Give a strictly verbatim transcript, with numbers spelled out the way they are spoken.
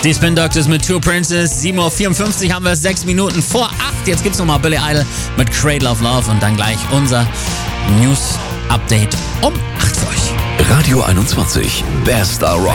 Die Spin Doctors mit Two Princes. sieben Uhr vierundfünfzig haben wir es, sechs Minuten vor acht. Jetzt gibt's nochmal Billy Idol mit Cradle of Love und dann gleich unser News-Update um acht für euch. Radio einundzwanzig, Best Rock.